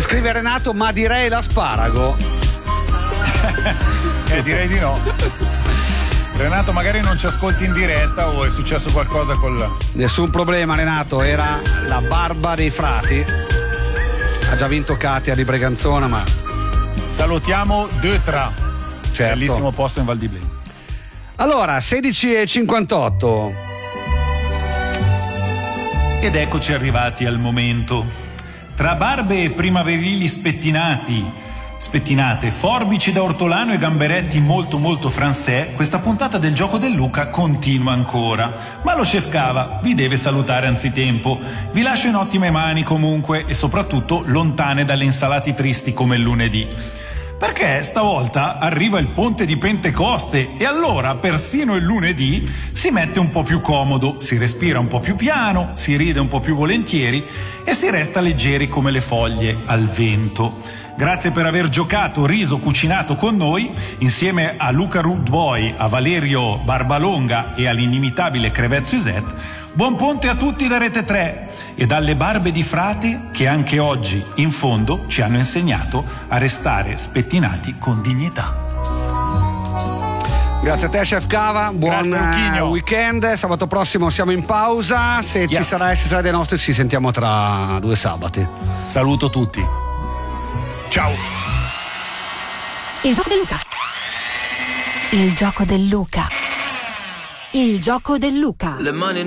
Scrive Renato, ma direi l'asparago. Direi di no. Renato, magari non ci ascolti in diretta o è successo qualcosa Nessun problema, Renato, era la barba dei frati. Ha già vinto Katia di Breganzona, ma salutiamo Deutra, certo. Bellissimo posto in Val di Blen. Allora, 16:58. Ed eccoci arrivati al momento. Tra barbe primaverili spettinate, forbici da ortolano e gamberetti molto molto francais, questa puntata del Gioco del Luca continua ancora. Ma lo chef Cava vi deve salutare anzitempo. Vi lascio in ottime mani comunque e soprattutto lontane dalle insalate tristi come il lunedì. Perché stavolta arriva il ponte di Pentecoste e allora persino il lunedì si mette un po' più comodo, si respira un po' più piano, si ride un po' più volentieri e si resta leggeri come le foglie al vento. Grazie per aver giocato, riso, cucinato con noi, insieme a Luca Rudboy, a Valerio Barbalonga e all'inimitabile Crevezzo Isette. Buon ponte a tutti da Rete 3 e dalle barbe di frate che anche oggi, in fondo, ci hanno insegnato a restare spettinati con dignità. Grazie a te, chef Cava, buon weekend. Sabato prossimo siamo in pausa. Se ci sarà e se sarà dei nostri, ci sentiamo tra 2 sabati. Saluto tutti. Ciao. Il gioco del Luca. Il gioco del Luca. Il gioco del Luca. Le mani